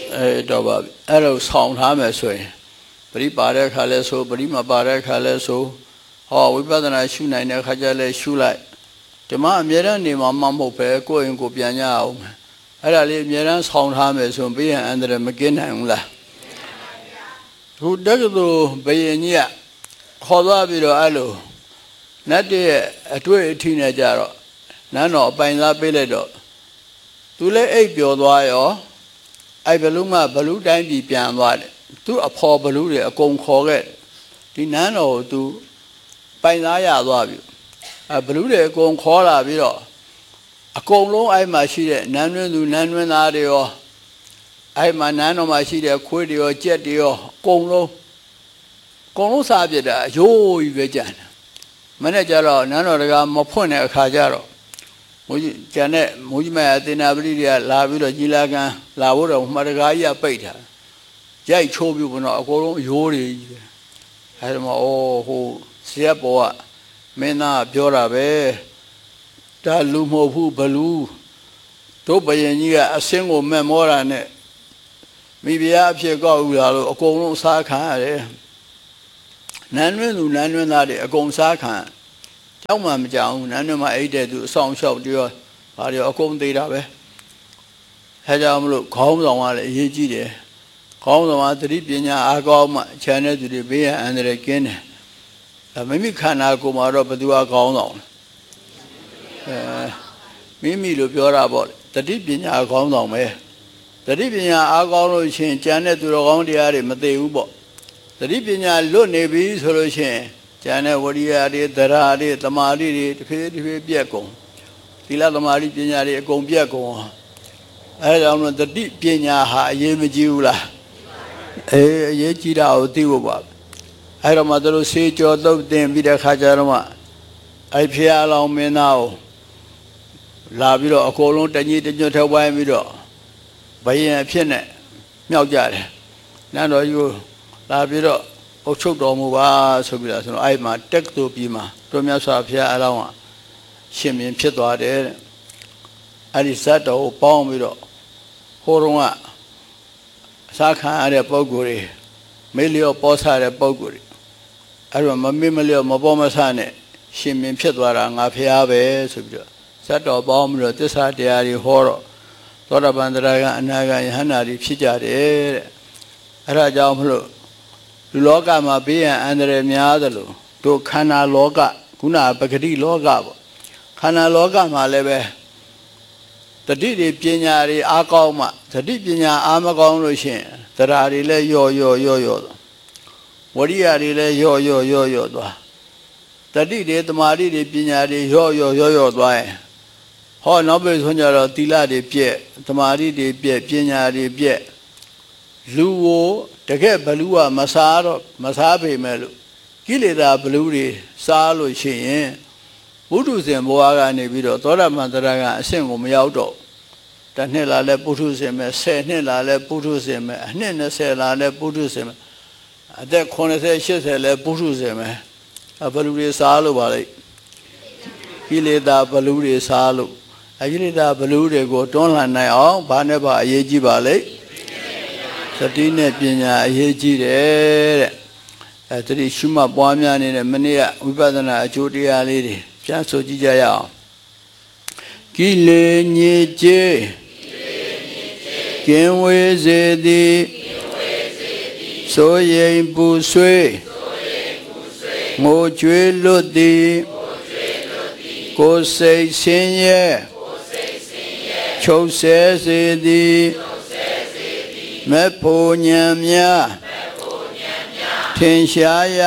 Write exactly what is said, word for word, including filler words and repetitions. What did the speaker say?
အဲတော့ပါအဲ့လိုဆောင်ထားမယ်ဆိုရင်ပရိပါတဲ့ခါလဲဆိုပရိမပါတဲ့ခါလဲဆိုဟောဝိပဿနာရှုနိုင်တဲ့ခါကျလဲရှုလိုက်ဒီမှာအမြဲတမ်းနေမှာမဟုတ်ပဲကိုယ့်ရင်ကိုပြန်ရအောင်အဲ့ဒါလေးအမြဲတမ်းဆောင်ထားမယ်ဆိုရင်ဘေးရန်အန္တရာယ်မကင်းနိုင်ဘူးလားခုတက္ကသိုလ်ဘယင်ကြီးကခေါ်သွားပြီးတော့အဲ့လိုနတ်ရဲ့အတွေ့အထိနဲ့ကြတော့နန်းတော်အပိုင်သားပေးလိုက်တော့သူလည်းအိပ်ပျော်သွားရောအဲ့ဘလူးမှဘလူးတိုင်းပြည်ပြန်သွားတယ်သူအဖော်ဘလူးတွေအကုန်ခေါ်ခဲ့ဒီနန်းတော်ကိုသူပိုင်သားရသွားပြီအဲဘလူးတွေအကုန်ခေါ်လာပြီးတော့အကုန်လုံးအဲ့မှာရှိတဲ့နန်းတွင်းသူနန်းတွင်းသားတွေရောအဲ့မှာနန်းတော်မှာရှိတဲ့ခွေးတွေရောကြက်တွေရောအကုန်လုံးအကုန်လုံးစားပြစ်တာအယိုးကြီးပဲကြံတယ်မနေ့ကျတော့နန်းတော်တကာမဖွင့်တဲ့အခါကျတော့မိုးကြီးကျန်တဲ့မိုးကြီးမအသင်္နာပရိတွေကလာပြီးတော့ကြီးလာကန်လာဖို့တော့မှတကာကြီးကပိတ်ထားရိုက်ချိုးပြီးဘုံတော့အကုန်လုံးရိုးတွေကြီးပဲအဲဒီမှာအိုးဟိုဇက်ပေါ်ကမင်းသားပြောတာပဲဒါလူမဟုတ်ဘူးဘလူးတို့ဘယင်ကြီးကအစင်းကိုမက်မောတာနဲ့မိဖုရားအဖြစ်ကောက်ယူလာလို့အကုန်လုံးစားခံရတယ်နန်းတွင်းသူနန်းတွင်းသားတွေအကုန်စားခံကြောက်မှမကြောက်ဘူးနန်းတွင်းမှာအိတ်တဲ့သူအဆောင်လျှောက်တရောဘာတွေအကုန်သေးတာပဲအဲကြောင့်မလို့ခေါင်းဆောင်ကလည်းအရေးကြီးတယ်ခေါင်းဆောင်ကသတိပညာအားကောင်းမှခြံတဲ့သူတွေဘေးရန်အန္တရာယ်ကင်းတယ်မိမိခန္ဓာကိုယ်မှာတော့ဘယ်သူကခေါင်းဆောင်အဲမိမိလို့ပြောတာပေါ့သတိပညာခေါင်းဆောင်ပဲသတိပညာအားကောင်းလို့ရှိရင်ခြံတဲ့သူတော်ကောင်းတရားတွေမသိဘူးပေါ့သတိပညာလွတ်နေပြီဆိုလို့ရှိရင်ကျန်တဲ့ဝရိယတွေသရတွေသမာဓိတွေတစ်ဖြည်းတစ်ဖြည်းပြက်ကုန်သီလသမာဓိပညာတွေအကုန်ပြက်ကုန်အဲဒါကြောင့်သတိပညာဟာအရေးမကြီးဘူးလားအေးအရေးကြီးတာကိုသိဖို့ပါအဲတော့မှတို့ဆေးကြောသုတ်တင်ပြီးတဲ့ခါကျတော့မှအဲဖျားလောင်မင်းသားကိုလာပြီးတော့အကုန်လုံးတညီတညွတ်ထောက်ပိုင်းပြီးတော့ဘယင်အဖြစ်နဲ့မြောက်ကြတယ်နန်းတော်ကြီးကိုလာပြီးတော့အုပ်ချုပ်တော်မူပါဆိုပြီးတော့ဆိုတော့အဲ့မှာတက္ကသိုလ်ပြည်မှာတို့မြတ်စွာဘုရားအလောင်းကရှင်မြင်ဖြစ်သွားတယ်တဲ့အဲ့ဒီဇတ်တော်ကိုပေါင်းပြီးတော့ဟိုတုန်းကအစာခံရတဲ့ပုဂ္ဂိုလ်တွေမေးလျော့ပေါ်စားတဲ့ပုဂ္ဂိုလ်တွေအဲ့တော့မမေ့မလျော့မပေါ်မဆနဲ့ရှင်မြင်ဖြစ်သွားတာငါဘုရားပဲဆိုပြီးတော့ဇတ်တော်ပေါင်းပြီးတော့သစ္စာတရားတွေဟောတော့သောတာပန်တရားကအနာဂတ်ယဟန္တာတွေဖြစ်ကြတယ်တဲ့အဲ့ဒါကြောင့်မလို့လူလောကမှာဘေးရန်အန္တရာယ်များသလိုတို့ခန္ဓာလောကခုနပဂတိလောကပေါ့ခန္ဓာလောကမှာလည်းပဲတတိတွေပညာတွေအားကောင်းမှတတိပညာအားမကောင်းလို့ရှိရင်တရားတွေလည်းယော့ယော့ယော့ယော့ဝရိယတွေလည်းယော့ယော့ယော့ယော့သွားတတိတွေသမာဓိတွေပညာတွေယော့ယော့ယော့ယော့သွားရင်ဟောနောက်ပြီးဆိုကြတော့သီလတွေပြည့်သမာဓိတွေပြည့်ပညာတွေပြည့်လူကိုတကယ်ဘလူးကမစားတော့မစားပေမဲ့လို့ကိလေသာဘလူးတွေစားလို့ရှိရင်ဘုဒ္ဓဇင်ဘဝကနေပြီးတော့သောတာပန်တရားကအဆင့်ကိုမရောက်တော့တစ်နှစ်လာလဲပုထုဇင်ပဲဆယ်နှစ်လာလဲပုထုဇင်ပဲအနှစ်နှစ်ဆယ်လာလဲပုထုဇင်ပဲအသက်ခုနှစ်ဆယ်ရှစ်ဆယ်လဲပုထုဇင်ပဲဘလူးတွေစားလို့ပါလေကိလေသာဘလူးတွေစားလို့အကိလေသာဘလူးတွေကိုတွန်းလှန်နိုင်အောင်ဘာနဲ့ပါအရေးကြီးပါလေသတိနဲ့ပညာအရေးကြီးတယ်တဲ့အဲသတိရှုမှတ်ပွားများနေတဲ့မနေ့ကဝိပဿနာအကျိုးတရားလေးတွေပြန်ဆိုကြည့်ကြရအောင်ကိလေညစ်ကြေးကင်းဝေးစေသည်ဆိုရင်ပူဆွေးငိုကြွေးလွတ်သည်ကိုယ်စိတ်ဆင်းရဲချုပ်ဆဲစေသည်မေဖို့ဉာဏ်များထင်ရှားရ